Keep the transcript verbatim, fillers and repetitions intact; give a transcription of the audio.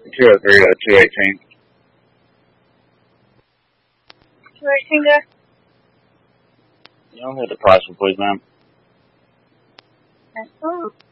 two oh three to two eighteen. two eighteen, guy? Y'all had the price, please, ma'am. That's all.